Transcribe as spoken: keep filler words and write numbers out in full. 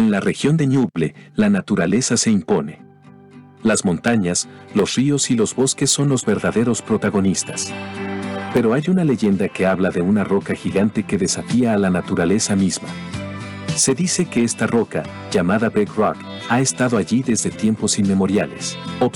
En la región de Ñuble, la naturaleza se impone. Las montañas, los ríos y los bosques son los verdaderos protagonistas. Pero hay una leyenda que habla de una roca gigante que desafía a la naturaleza misma. Se dice que esta roca, llamada Big Rock, ha estado allí desde tiempos inmemoriales.